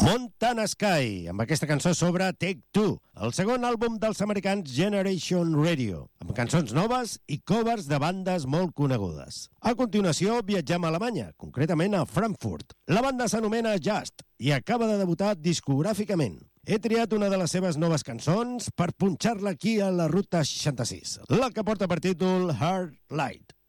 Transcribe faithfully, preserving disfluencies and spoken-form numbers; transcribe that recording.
Montana Sky, amb aquesta cançó sobre Take Two, el segon àlbum dels americans Generation Radio, amb cançons noves i covers de bandes molt conegudes. A continuació, viatgem a Alemanya, concretament a Frankfurt. La banda s'anomena Just i acaba de debutar discogràficament. He triat una de les seves noves cançons per punxar-la aquí a la Ruta seixanta-sis, la que porta per títol Heart Light.